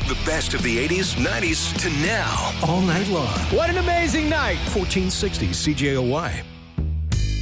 The best of the 80s, 90s to now, all night long. What an amazing night. 1460 CJOY.